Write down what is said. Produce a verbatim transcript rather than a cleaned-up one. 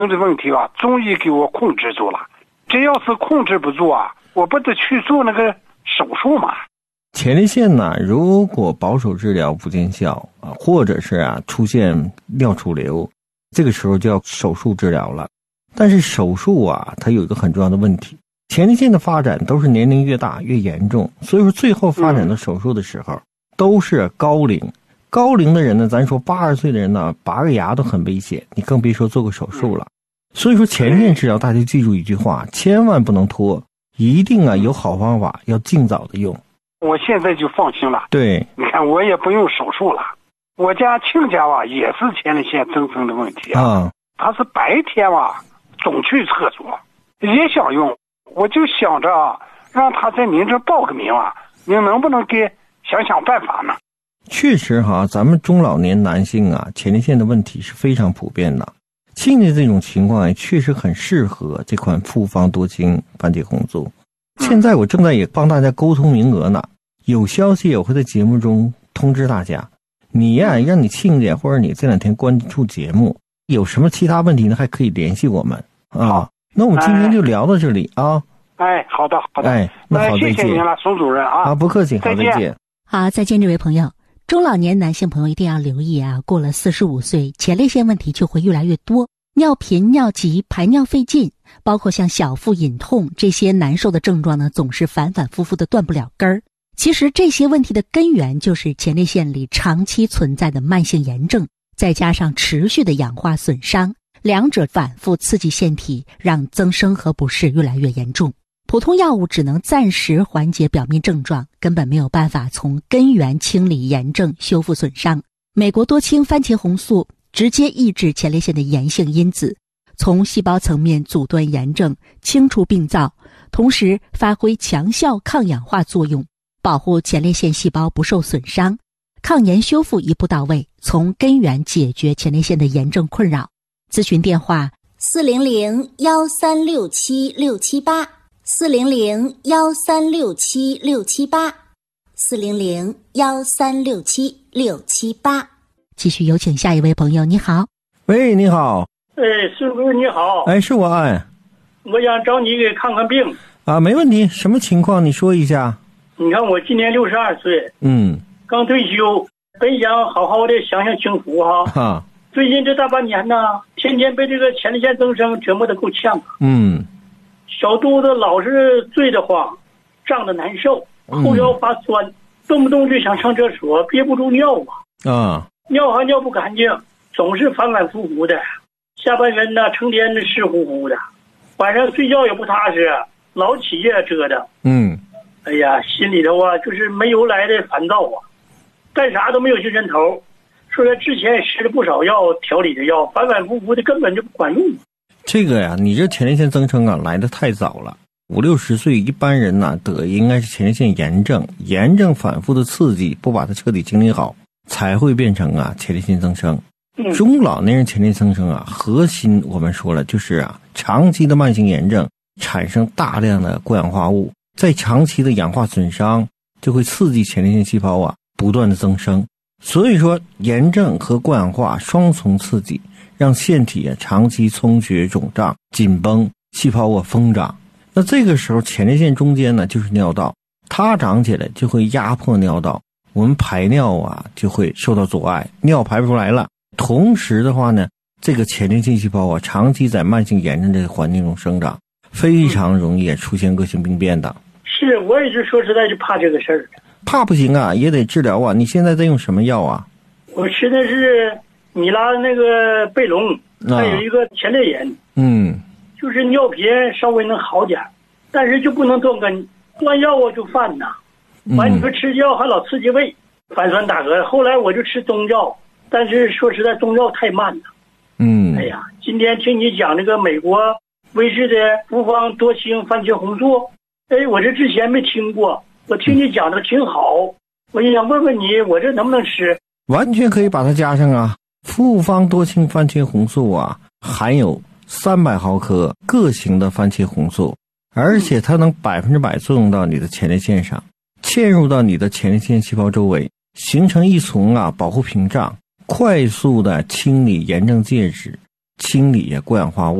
这问题啊，中医给我控制住了。这要是控制不住啊，我不得去做那个手术嘛。 前列腺呢，如果保守治疗不见效啊，或者是啊出现尿储留，这个时候就要手术治疗了。但是手术啊，它有一个很重要的问题，前列腺的发展都是年龄越大越严重，所以说最后发展到手术的时候，嗯、都是高龄。高龄的人呢，咱说八十岁的人呢，拔个牙都很危险，你更别说做个手术了。所以说前列腺治疗，大家记住一句话，千万不能拖，一定啊有好方法，要尽早的用。 我现在就放心了。 对， 你看我也不用手术了。我家亲家啊也是前列腺增生的问题啊，嗯、他是白天啊总去厕所，也想用，我就想着啊让他在您这报个名啊，您能不能给想想办法呢？ 确实哈，咱们中老年男性啊，前列腺的问题是非常普遍的。现在这种情况也确实很适合这款复方多清番茄红素。现在我正在也帮大家沟通名额呢，有消息我会在节目中通知大家。你呀、啊，让你亲家或者你这两天关注节目，有什么其他问题呢，还可以联系我们啊。那我们今天就聊到这里啊。 哎，好的，好的。 哎，那好， 谢谢您了，宋主任啊。 啊，不客气，好， 再见。 再见。 好，再见，这位朋友。中老年男性朋友一定要留意啊，过了四十五岁，前列腺问题就会越来越多，尿频、尿急、排尿费劲，包括像小腹隐痛这些难受的症状呢，总是反反复复的断不了根儿。其实这些问题的根源就是前列腺里长期存在的慢性炎症，再加上持续的氧化损伤，两者反复刺激腺体，让增生和不适越来越严重。普通药物只能暂时缓解表面症状，根本没有办法从根源清理炎症、修复损伤。美国多清番茄红素直接抑制前列腺的炎性因子，从细胞层面阻断炎症，清除病灶，同时发挥强效抗氧化作用，保护前列腺细胞不受损伤，抗炎修复一步到位，从根源解决前列腺的炎症困扰。咨询电话四零零幺三六七六七八。四零零幺三六七六七八，四零零幺三六七六七八。 继续有请下一位朋友，你好。 喂，你好。 哎，师傅你好。 哎，是我哎。 我想找你给看看病。 啊，没问题，什么情况你说一下。 你看我今年六十二岁， 嗯， 刚退休，本想好好的享享清福哈。 哈。 最近这大半年呢，天天被这个前列腺增生折磨得够呛。 嗯。 小肚子老是坠得慌，胀得难受，后腰发酸，嗯、动不动就想上厕所，憋不住尿啊！ 啊， 尿还尿不干净，总是反反复复的。下半身呢，成天的湿乎乎的，晚上睡觉也不踏实，老起夜折腾。 嗯， 哎呀，心里头啊，就是没由来的烦躁啊，干啥都没有精神头。说他之前也吃了不少药，调理的药，反反复复的，根本就不管用。 这个呀，你这前列腺增生啊来得太早了，五六十岁一般人呢得应该是前列腺炎症，炎症反复的刺激，不把它彻底清理好，才会变成啊前列腺增生。 嗯、 中老年人前列腺增生啊，核心我们说了就是啊长期的慢性炎症产生大量的过氧化物，在长期的氧化损伤就会刺激前列腺细胞啊不断的增生，所以说炎症和过氧化双重刺激。让腺体啊长期充血、肿胀、紧绷，细胞啊疯长。那这个时候前列腺中间呢就是尿道，它长起来就会压迫尿道，我们排尿啊就会受到阻碍，尿排不出来了。同时的话呢，这个前列腺细胞啊长期在慢性炎症这个环境中生长，非常容易出现恶性病变的。 是，我也是说实在就怕这个事儿。 怕不行啊，也得治疗啊。你现在在用什么药啊？ 我吃的是米拉那个贝隆，还有一个前列炎， 嗯， 就是尿频稍微能好点，但是就不能断根，断药啊就犯呐。完你说吃药还老刺激胃，反酸打嗝。后来我就吃中药，但是说实在中药太慢了。 嗯， 哎呀，今天听你讲这个美国威士的复方多清番茄红素，哎，我这之前没听过，我听你讲的挺好，我也想问问你，我这能不能吃？ 完全可以把它加上啊。复方多清番茄红素啊，含有三百毫克各型的番茄红素，而且它能百分之百作用到你的前列腺上，嵌入到你的前列腺细胞周围，形成一层啊保护屏障，快速的清理炎症介质， 清理过氧化物。